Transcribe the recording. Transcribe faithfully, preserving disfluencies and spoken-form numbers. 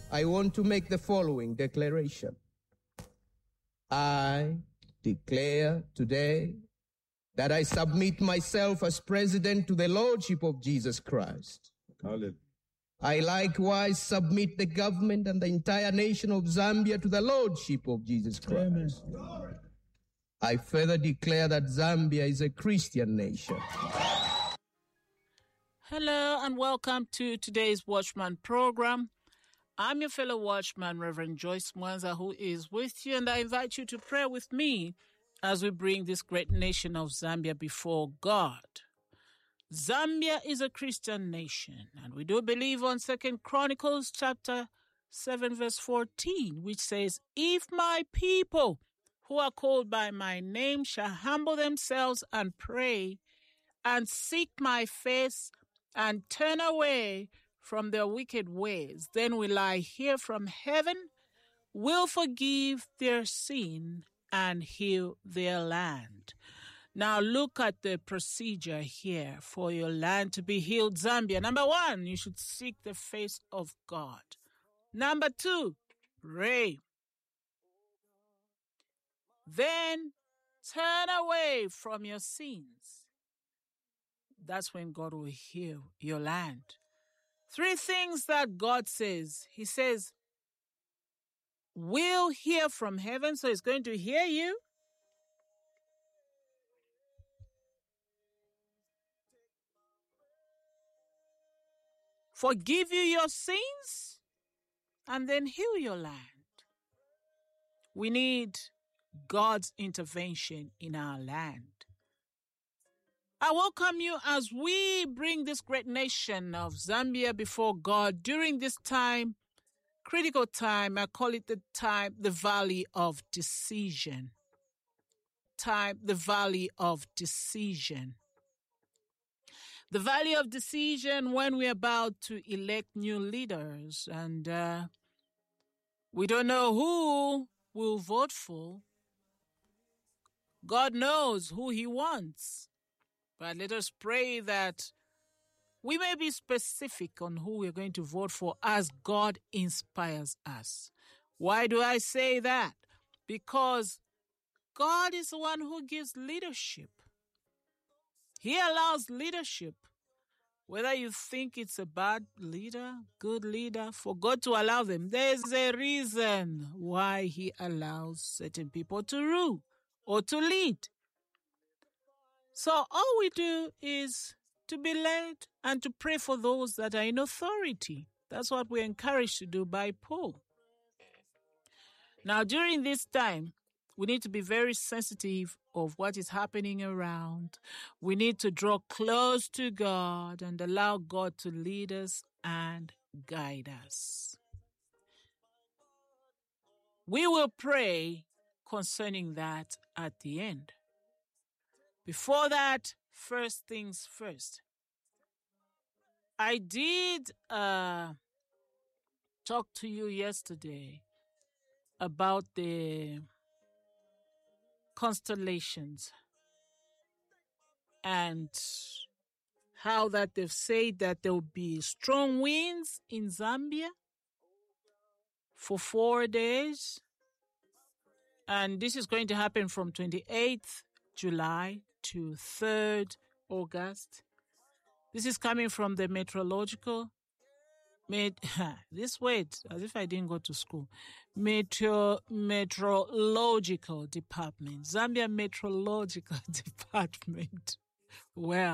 I want to make the following declaration. I declare today that I submit myself as president to the Lordship of Jesus Christ. Hallelujah. I likewise submit the government and the entire nation of Zambia to the Lordship of Jesus Christ. Amen. I further declare that Zambia is a Christian nation. Hello and welcome to today's Watchman program. I'm your fellow watchman, Reverend Joyce Mwanza, who is with you, and I invite you to pray with me as we bring this great nation of Zambia before God. Zambia is a Christian nation, and we do believe on Second Chronicles chapter seven, verse fourteen, which says, "If my people who are called by my name shall humble themselves and pray and seek my face and turn away from their wicked ways, then will I hear from heaven, will forgive their sin and heal their land." Now look at the procedure here for your land to be healed, Zambia. Number one, you should seek the face of God. Number two, pray. Then turn away from your sins. That's when God will heal your land. Three things that God says. He says, we'll hear from heaven, so he's going to hear you. Forgive you your sins, and then heal your land. We need God's intervention in our land. I welcome you as we bring this great nation of Zambia before God during this time, critical time. I call it the time, the valley of decision. Time, the valley of decision. The valley of decision when we're about to elect new leaders, and uh, we don't know who we'll vote for. God knows who he wants. But let us pray that we may be specific on who we're going to vote for as God inspires us. Why do I say that? Because God is the one who gives leadership. He allows leadership. Whether you think it's a bad leader, good leader, for God to allow them, there's a reason why he allows certain people to rule or to lead. So all we do is to be led and to pray for those that are in authority. That's what we're encouraged to do by Paul. Now, during this time, we need to be very sensitive of what is happening around. We need to draw close to God and allow God to lead us and guide us. We will pray concerning that at the end. Before that, first things first. I did uh, talk to you yesterday about the constellations and how that they've said that there will be strong winds in Zambia for four days. And this is going to happen from twenty-eighth July to third August. This is coming from the meteorological, met, this word, as if I didn't go to school, Meteo, meteorological department, Zambia meteorological department. Well,